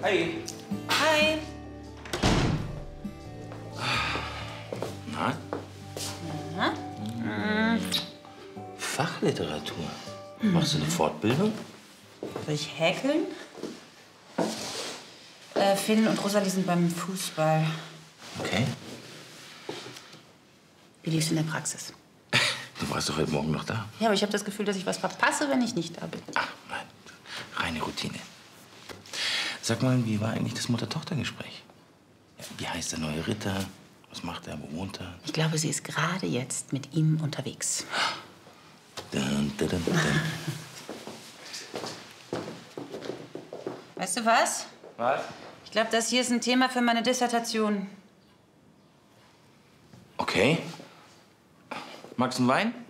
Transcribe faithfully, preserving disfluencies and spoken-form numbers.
Hi. Hi. Na? Na? Hm. Fachliteratur. Mhm. Machst du eine Fortbildung? Soll ich häkeln? Äh, Finn und Rosalie sind beim Fußball. Okay. Wie lief's in der Praxis? Du warst doch heute Morgen noch da. Ja, aber ich habe das Gefühl, dass ich was verpasse, wenn ich nicht da bin. Ach, nein. Reine Routine. Sag mal, wie war eigentlich das Mutter-Tochter-Gespräch? Ja, wie heißt der neue Ritter? Was macht er? Wo wohnt er? Ich glaube, sie ist gerade jetzt mit ihm unterwegs. Dun, dun, dun, dun. Weißt du was? Was? Ich glaube, das hier ist ein Thema für meine Dissertation. Okay. Magst du einen Wein?